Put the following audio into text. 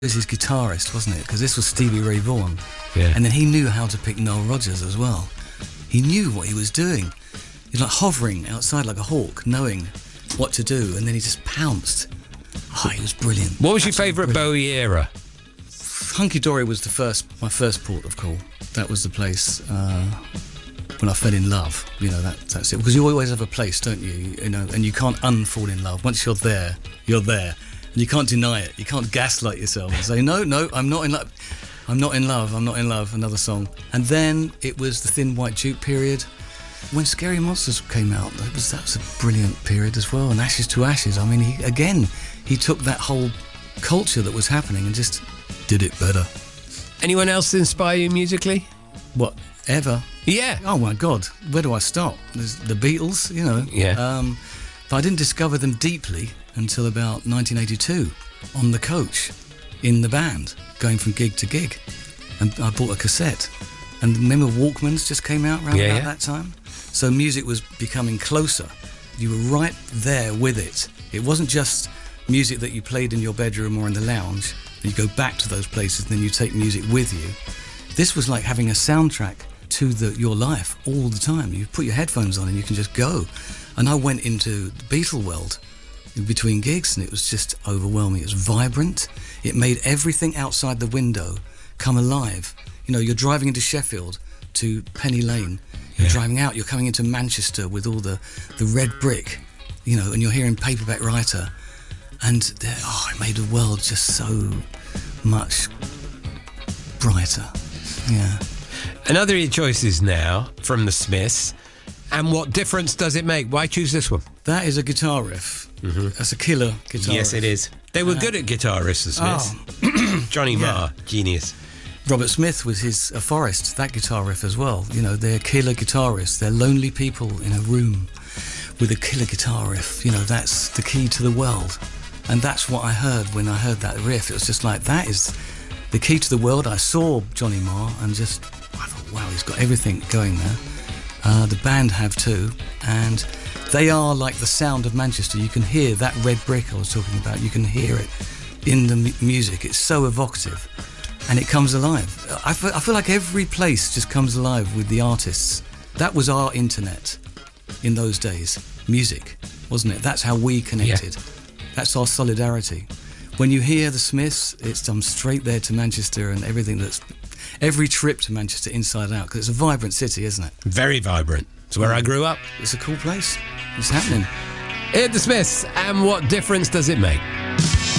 was his guitarist, wasn't it? Because this was Stevie Ray Vaughan. Yeah. And then he knew how to pick Noel Rodgers as well. He knew what he was doing. He was like hovering outside like a hawk, knowing what to do, and then he just pounced. Oh, he was brilliant. What was your favourite Bowie era? Hunky Dory was my first port of call. That was the place when I fell in love. You know, that's it. Because you always have a place, don't you? You know, and you can't unfall in love. Once you're there, you're there. And you can't deny it. You can't gaslight yourself and say, no, I'm not in love. I'm not in love. I'm not in love. Another song. And then it was the Thin White Duke period. When Scary Monsters came out, that was a brilliant period as well. And Ashes to Ashes. I mean, he took that whole culture that was happening and just did it better. Anyone else inspire you musically? What, ever? Yeah. Oh my God, where do I start? There's the Beatles, you know. Yeah. But I didn't discover them deeply until about 1982 on the coach in the band, going from gig to gig. And I bought a cassette. And remember Walkmans just came out around about that time? So music was becoming closer. You were right there with it. It wasn't just music that you played in your bedroom or in the lounge. You go back to those places and then you take music with you. This was like having a soundtrack to your life all the time. You put your headphones on and you can just go. And I went into the Beatle world in between gigs and it was just overwhelming. It was vibrant. It made everything outside the window come alive. You know, you're driving into Sheffield to Penny Lane. You're driving out, you're coming into Manchester with all the red brick, you know, and you're hearing Paperback Writer. And it made the world just so much brighter. Yeah. Another of your choices now from the Smiths. And what difference does it make? Why choose this one? That is a guitar riff. Mm-hmm. That's a killer guitar riff. Yes, it is. They were good at guitar riffs, the Smiths. Johnny Marr, genius. Robert Smith was a Forest, that guitar riff as well. You know, they're killer guitarists. They're lonely people in a room with a killer guitar riff. You know, that's the key to the world. And that's what I heard when I heard that riff. It was just like, that is the key to the world. I saw Johnny Marr and I thought, wow, he's got everything going there. The band have too. And they are like the sound of Manchester. You can hear that red brick I was talking about. You can hear it in the music. It's so evocative. And it comes alive. I feel like every place just comes alive with the artists. That was our internet in those days. Music, wasn't it? That's how we connected. Yeah. That's our solidarity. When you hear the Smiths, I'm straight there to Manchester and every trip to Manchester inside out, because it's a vibrant city, isn't it? Very vibrant. It's where I grew up. It's a cool place. It's happening. Hear the Smiths, and what difference does it make?